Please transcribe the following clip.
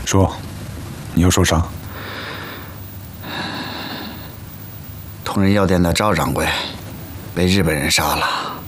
说，你又受伤？ 同仁药店的赵掌柜被日本人杀了。